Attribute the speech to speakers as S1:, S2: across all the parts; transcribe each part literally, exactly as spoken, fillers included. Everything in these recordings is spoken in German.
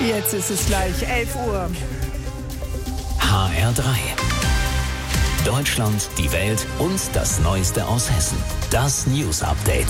S1: Jetzt ist es gleich elf Uhr.
S2: H R drei. Deutschland, die Welt und das Neueste aus Hessen. Das News Update.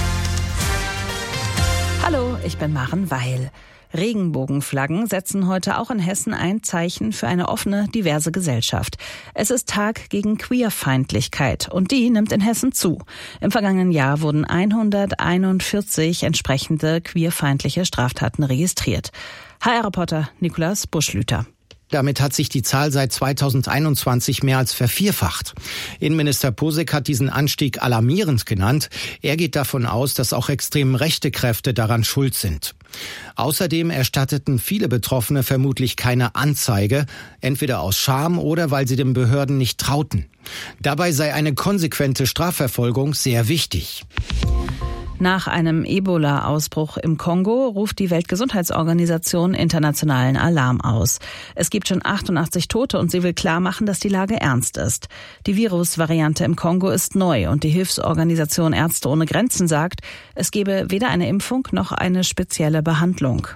S3: Hallo, ich bin Maren Weil. Regenbogenflaggen setzen heute auch in Hessen ein Zeichen für eine offene, diverse Gesellschaft. Es ist Tag gegen Queerfeindlichkeit und die nimmt in Hessen zu. Im vergangenen Jahr wurden hunderteinundvierzig entsprechende queerfeindliche Straftaten registriert. H R-Reporter Nikolaus Buschlüter.
S4: Damit hat sich die Zahl seit zweitausendeinundzwanzig mehr als vervierfacht. Innenminister Posek hat diesen Anstieg alarmierend genannt. Er geht davon aus, dass auch extrem rechte Kräfte daran schuld sind. Außerdem erstatteten viele Betroffene vermutlich keine Anzeige, entweder aus Scham oder weil sie den Behörden nicht trauten. Dabei sei eine konsequente Strafverfolgung sehr wichtig.
S3: Nach einem Ebola-Ausbruch im Kongo ruft die Weltgesundheitsorganisation internationalen Alarm aus. Es gibt schon achtundachtzig Tote und sie will klarmachen, dass die Lage ernst ist. Die Virusvariante im Kongo ist neu und die Hilfsorganisation Ärzte ohne Grenzen sagt, es gebe weder eine Impfung noch eine spezielle Behandlung.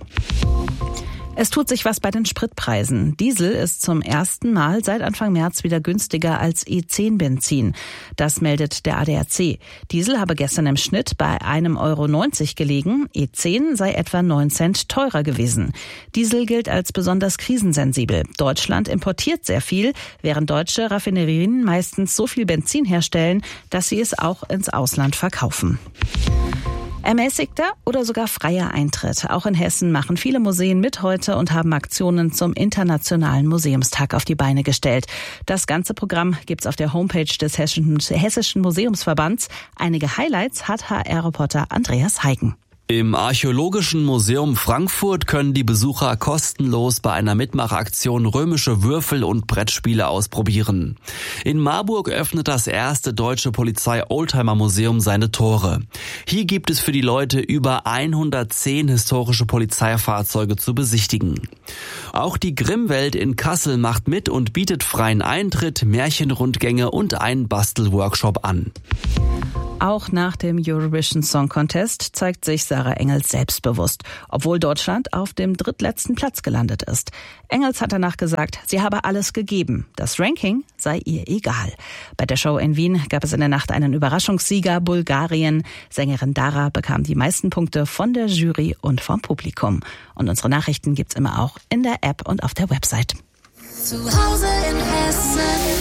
S3: Es tut sich was bei den Spritpreisen. Diesel ist zum ersten Mal seit Anfang März wieder günstiger als E zehn Benzin. Das meldet der A D A C. Diesel habe gestern im Schnitt bei einem Euro neunzig gelegen. E zehn sei etwa neun Cent teurer gewesen. Diesel gilt als besonders krisensensibel. Deutschland importiert sehr viel, während deutsche Raffinerien meistens so viel Benzin herstellen, dass sie es auch ins Ausland verkaufen. Ermäßigter oder sogar freier Eintritt. Auch in Hessen machen viele Museen mit heute und haben Aktionen zum Internationalen Museumstag auf die Beine gestellt. Das ganze Programm gibt's auf der Homepage des Hessischen Museumsverbands. Einige Highlights hat H R-Reporter Andreas Heiken.
S5: Im Archäologischen Museum Frankfurt können die Besucher kostenlos bei einer Mitmachaktion römische Würfel und Brettspiele ausprobieren. In Marburg öffnet das erste deutsche Polizei-Oldtimer-Museum seine Tore. Hier gibt es für die Leute über hundertzehn historische Polizeifahrzeuge zu besichtigen. Auch die Grimmwelt in Kassel macht mit und bietet freien Eintritt, Märchenrundgänge und einen Bastelworkshop an.
S3: Auch nach dem Eurovision Song Contest zeigt sich Sarah Engels selbstbewusst, obwohl Deutschland auf dem drittletzten Platz gelandet ist. Engels hat danach gesagt, sie habe alles gegeben. Das Ranking sei ihr egal. Bei der Show in Wien gab es in der Nacht einen Überraschungssieger, Bulgarien. Sängerin Dara bekam die meisten Punkte von der Jury und vom Publikum. Und unsere Nachrichten gibt's immer auch in der App und auf der Website.
S6: Zu Hause in Hessen.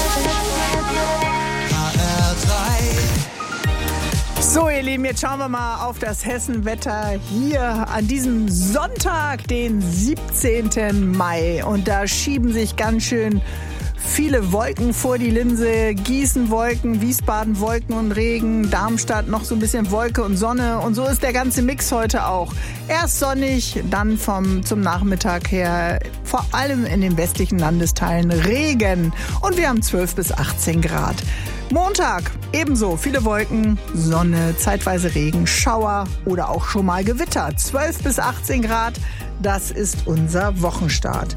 S1: So, ihr Lieben, jetzt schauen wir mal auf das Hessenwetter hier an diesem Sonntag, den siebzehnten Mai. Und da schieben sich ganz schön viele Wolken vor die Linse. Gießen Wolken, Wiesbaden Wolken und Regen, Darmstadt noch so ein bisschen Wolke und Sonne. Und so ist der ganze Mix heute auch. Erst sonnig, dann vom zum Nachmittag her vor allem in den westlichen Landesteilen Regen. Und wir haben zwölf bis achtzehn Grad. Montag ebenso viele Wolken, Sonne, zeitweise Regen, Schauer oder auch schon mal Gewitter. zwölf bis achtzehn Grad, das ist unser Wochenstart.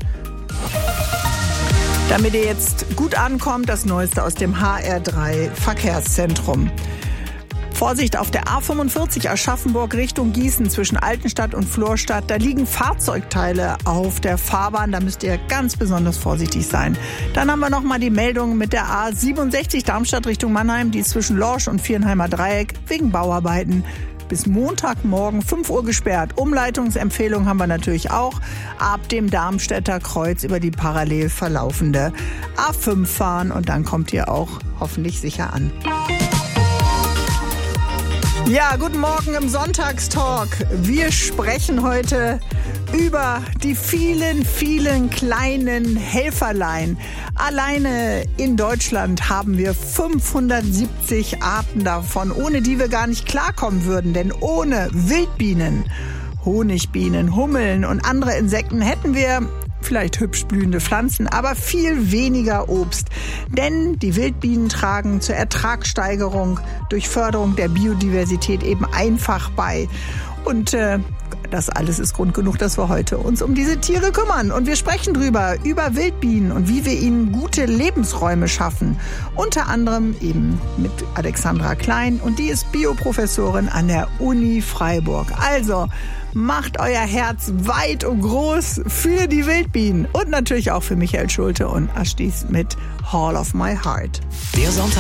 S1: Damit ihr jetzt gut ankommt, das Neueste aus dem H R drei Verkehrszentrum. Vorsicht auf der A fünfundvierzig Aschaffenburg Richtung Gießen zwischen Altenstadt und Florstadt. Da liegen Fahrzeugteile auf der Fahrbahn. Da müsst ihr ganz besonders vorsichtig sein. Dann haben wir noch mal die Meldung mit der A siebenundsechzig Darmstadt Richtung Mannheim. Die ist zwischen Lorsch und Vierenheimer Dreieck wegen Bauarbeiten bis Montagmorgen fünf Uhr gesperrt. Umleitungsempfehlung haben wir natürlich auch. Ab dem Darmstädter Kreuz über die parallel verlaufende A fünf fahren. Und dann kommt ihr auch hoffentlich sicher an. Ja, guten Morgen im Sonntagstalk. Wir sprechen heute über die vielen, vielen kleinen Helferlein. Alleine in Deutschland haben wir fünfhundertsiebzig Arten davon, ohne die wir gar nicht klarkommen würden. Denn ohne Wildbienen, Honigbienen, Hummeln und andere Insekten hätten wir vielleicht hübsch blühende Pflanzen, aber viel weniger Obst. Denn die Wildbienen tragen zur Ertragssteigerung durch Förderung der Biodiversität eben einfach bei. Und äh, das alles ist Grund genug, dass wir heute uns um diese Tiere kümmern. Und wir sprechen drüber, über Wildbienen und wie wir ihnen gute Lebensräume schaffen. Unter anderem eben mit Alexandra Klein und die ist Bioprofessorin an der Uni Freiburg. Also, Macht euer Herz weit und groß für die Wildbienen und natürlich auch für Michael Schulte und Ashdis mit Hall of My Heart.
S2: Der Sonntag